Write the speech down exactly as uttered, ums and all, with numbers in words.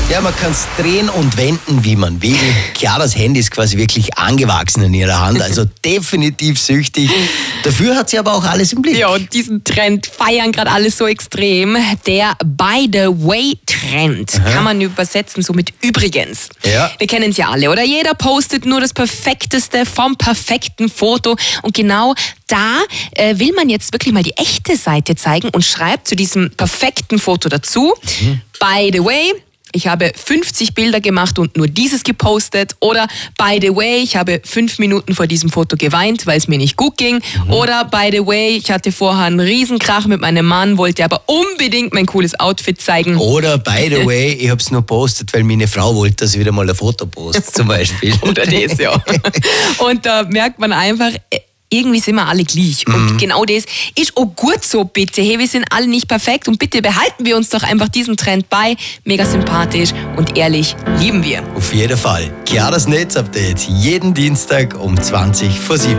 Ja, man kann es drehen und wenden, wie man will. Chiaras Handy ist quasi wirklich angewachsen in ihrer Hand, also definitiv süchtig. Dafür hat sie aber auch alles im Blick. Ja, und diesen Trend feiern gerade alle so extrem. Der By-the-Way-Trend kann man übersetzen, so mit übrigens. Ja. Wir kennen es ja alle, oder? Jeder postet nur das Perfekteste vom perfekten Foto. Und genau da äh, will man jetzt wirklich mal die echte Seite zeigen und schreibt zu diesem perfekten Foto dazu, mhm. By the way, ich habe fünfzig Bilder gemacht und nur dieses gepostet. Oder by the way, ich habe fünf Minuten vor diesem Foto geweint, weil es mir nicht gut ging. Mhm. Oder by the way, ich hatte vorher einen Riesenkrach mit meinem Mann, wollte aber unbedingt mein cooles Outfit zeigen. Oder by the way, ich habe es nur postet, weil meine Frau wollte, dass ich wieder mal ein Foto poste, zum Beispiel. Oder das, ja. Und da merkt man einfach, irgendwie sind wir alle gleich. Mhm. Und genau das ist auch gut so, bitte. Hey, wir sind alle nicht perfekt und bitte behalten wir uns doch einfach diesen Trend bei. Mega sympathisch und ehrlich lieben wir. Auf jeden Fall. Chiaras Netzupdate jeden Dienstag um zwanzig vor sieben.